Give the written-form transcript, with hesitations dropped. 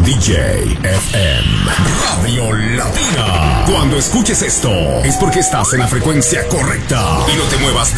DJ FM Radio Latina. Cuando escuches esto, es porque estás en la frecuencia correcta. Y no te muevas